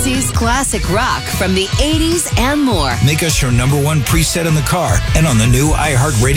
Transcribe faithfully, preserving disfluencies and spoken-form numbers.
sixties, classic rock from the eighties, and more. Make us your number one preset in the car and on the new iHeartRadio